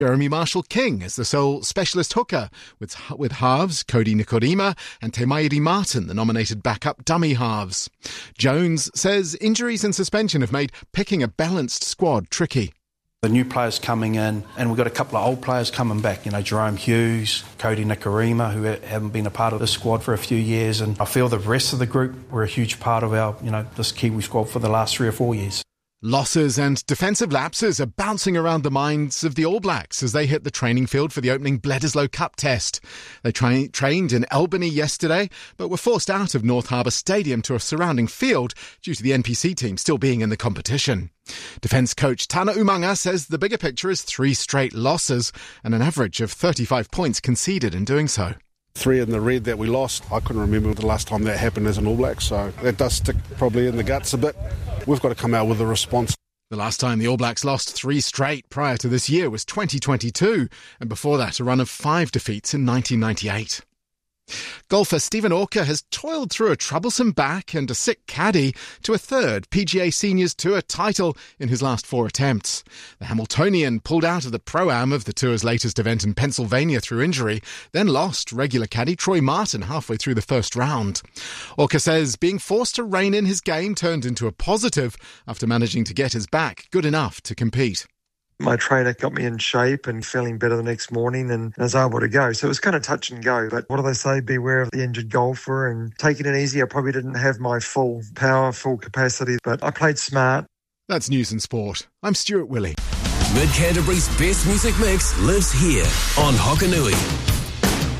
Jeremy Marshall-King is the sole specialist hooker, with halves Cody Nikorima and Te Mairi Martin, the nominated backup dummy halves. Jones says injuries and suspension have made picking a balanced squad tricky. The new players coming in, and we've got a couple of old players coming back, Jerome Hughes, Cody Nikorima, who haven't been a part of the squad for a few years, and I feel the rest of the group were a huge part of our, this Kiwi squad for the last 3 or 4 years. Losses and defensive lapses are bouncing around the minds of the All Blacks as they hit the training field for the opening Bledisloe Cup test. They trained in Albany yesterday, but were forced out of North Harbour Stadium to a surrounding field due to the NPC team still being in the competition. Defence coach Tana Umaga says the bigger picture is 3 straight losses and an average of 35 points conceded in doing so. 3 in the red that we lost. I couldn't remember the last time that happened as an All Black, so that does stick probably in the guts a bit. We've got to come out with a response. The last time the All Blacks lost 3 straight prior to this year was 2022, and before that a run of 5 defeats in 1998. Golfer Stephen Orker has toiled through a troublesome back and a sick caddy to a third PGA Seniors Tour title in his last 4 attempts. The Hamiltonian pulled out of the Pro-Am of the tour's latest event in Pennsylvania through injury, then lost regular caddy Troy Martin halfway through the first round. Orker says being forced to rein in his game turned into a positive after managing to get his back good enough to compete. My trainer got me in shape and feeling better the next morning, and I was able to go. So it was kind of touch and go. But what do they say? Beware of the injured golfer, and taking it easy. I probably didn't have my full power, full capacity, but I played smart. That's News and Sport. I'm Stuart Willey. Mid Canterbury's best music mix lives here on Hokanui.